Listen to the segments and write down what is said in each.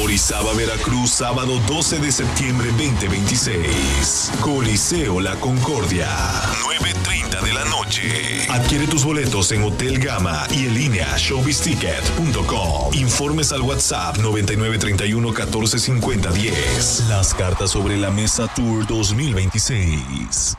Orizaba, Veracruz, sábado 12 de septiembre 2026. Coliseo La Concordia, 9:30 de la noche. Adquiere tus boletos en Hotel Gama y en línea showbizticket.com. Informes al WhatsApp 9931 14 50 10. Las cartas sobre la mesa Tour 2026.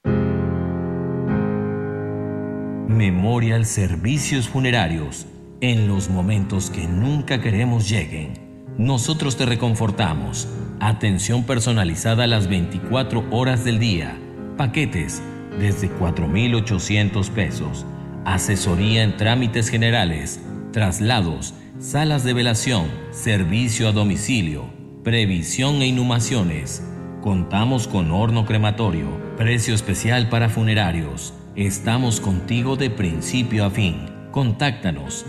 Memorial Servicios Funerarios. En los momentos que nunca queremos lleguen, nosotros te reconfortamos. Atención personalizada a las 24 horas del día. Paquetes desde 4,800 pesos. Asesoría en trámites generales, traslados, salas de velación, servicio a domicilio, previsión e inhumaciones. Contamos con horno crematorio, precio especial para funerarios. Estamos contigo de principio a fin. Contáctanos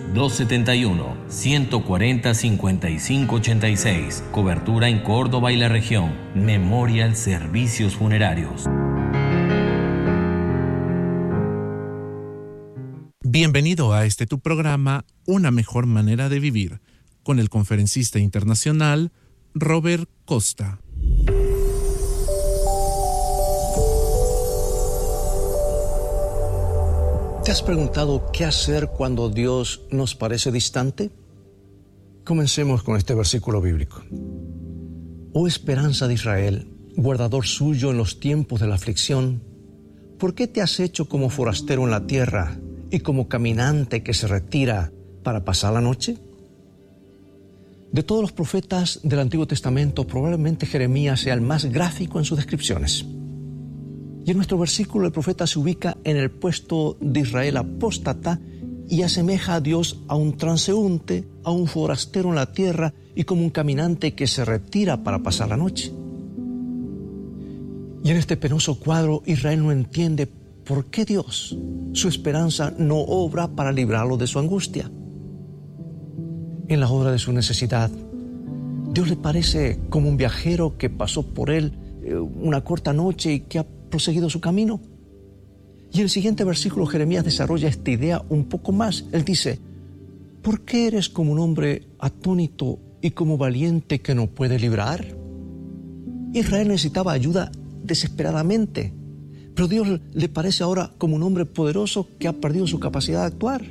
271-140-5586. Cobertura en Córdoba y la región. Memorial Servicios Funerarios. Bienvenido a tu programa Una Mejor Manera de Vivir, con el conferencista internacional Robert Costa. ¿Te has preguntado qué hacer cuando Dios nos parece distante? Comencemos con este versículo bíblico. Oh esperanza de Israel, guardador suyo en los tiempos de la aflicción, ¿por qué te has hecho como forastero en la tierra y como caminante que se retira para pasar la noche? De todos los profetas del Antiguo Testamento, probablemente Jeremías sea el más gráfico en sus descripciones. Y en nuestro versículo el profeta se ubica en el puesto de Israel apóstata y asemeja a Dios a un transeúnte, a un forastero en la tierra y como un caminante que se retira para pasar la noche. Y en este penoso cuadro Israel no entiende por qué Dios, su esperanza, no obra para librarlo de su angustia. En la hora de su necesidad, Dios le parece como un viajero que pasó por él una corta noche y que ha proseguido su camino. Y en el siguiente versículo Jeremías desarrolla esta idea un poco más. Él dice: ¿por qué eres como un hombre atónito y como valiente que no puede librar? Israel necesitaba ayuda desesperadamente, pero Dios le parece ahora como un hombre poderoso que ha perdido su capacidad de actuar.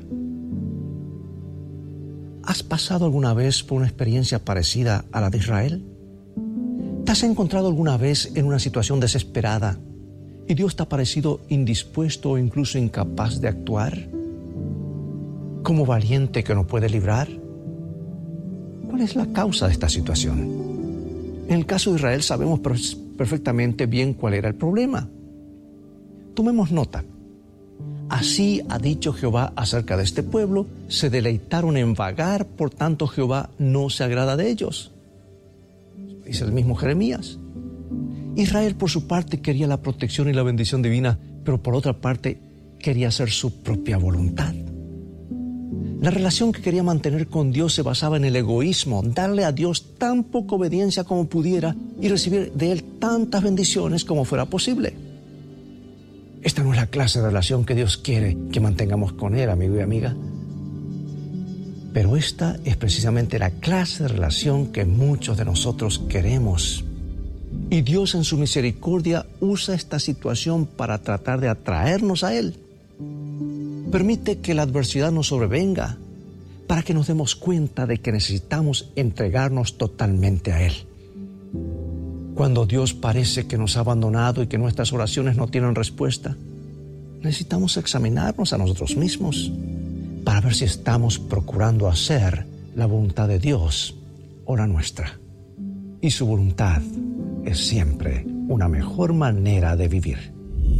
¿Has pasado alguna vez por una experiencia parecida a la de Israel? ¿Te has encontrado alguna vez en una situación desesperada y Dios te ha parecido indispuesto o incluso incapaz de actuar? ¿Como valiente que no puede librar? ¿Cuál es la causa de esta situación? En el caso de Israel sabemos perfectamente bien cuál era el problema. Tomemos nota. Así ha dicho Jehová acerca de este pueblo: se deleitaron en vagar, por tanto Jehová no se agrada de ellos. Dice el mismo Jeremías. Israel por su parte quería la protección y la bendición divina, pero por otra parte quería hacer su propia voluntad. La relación que quería mantener con Dios se basaba en el egoísmo, darle a Dios tan poca obediencia como pudiera y recibir de Él tantas bendiciones como fuera posible. Esta no es la clase de relación que Dios quiere que mantengamos con Él, amigo y amiga. Pero esta es precisamente la clase de relación que muchos de nosotros queremos. Y Dios en su misericordia usa esta situación para tratar de atraernos a Él. Permite que la adversidad nos sobrevenga para que nos demos cuenta de que necesitamos entregarnos totalmente a Él. Cuando Dios parece que nos ha abandonado y que nuestras oraciones no tienen respuesta, necesitamos examinarnos a nosotros mismos para ver si estamos procurando hacer la voluntad de Dios o la nuestra. Y su voluntad es siempre una mejor manera de vivir.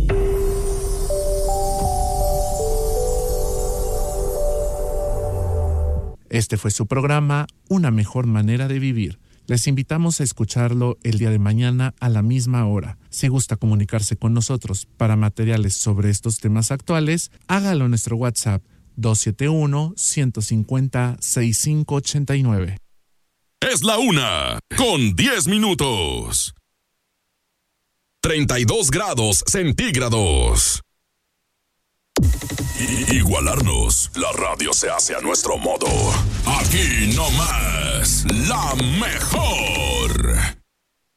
Este fue su programa Una Mejor Manera de Vivir. Les invitamos a escucharlo el día de mañana a la misma hora. Si gusta comunicarse con nosotros para materiales sobre estos temas actuales, hágalo en nuestro WhatsApp 271-150-6589. Es la 1:10. 32 grados centígrados. Igualarnos, la radio se hace a nuestro modo. Aquí no más, la mejor.